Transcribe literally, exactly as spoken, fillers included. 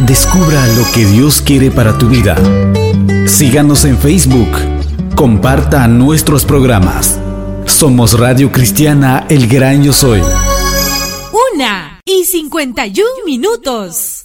Descubra lo que Dios quiere para tu vida. Síganos en Facebook. Comparta nuestros programas. Somos Radio Cristiana El Gran Yo Soy. Una y cincuenta y un minutos.